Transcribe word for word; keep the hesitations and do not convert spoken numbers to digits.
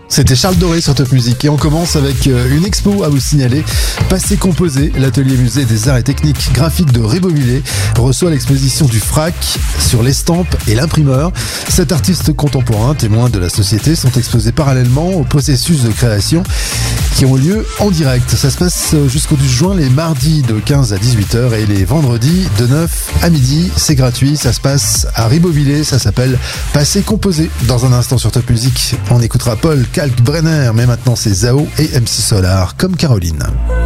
C'était Charles Doré sur Top Music et on commence avec une expo à vous signaler. Passé Composé, l'atelier musée des arts et techniques graphiques de Ribeauvillé reçoit l'exposition du Frac sur l'estampe et l'imprimeur. Sept artistes contemporains, témoins de la société, sont exposés parallèlement au processus de création qui ont lieu en direct. Ça se passe jusqu'au douze juin, les mardis de quinze à dix-huit heures et les vendredis de neuf à midi. C'est gratuit, ça se passe à Ribeauvillé, ça s'appelle Passé Composé. Dans un instant sur Top Music, on écoutera Paul Kalkbrenner, mais maintenant c'est Zao et M C Solar comme Caroline.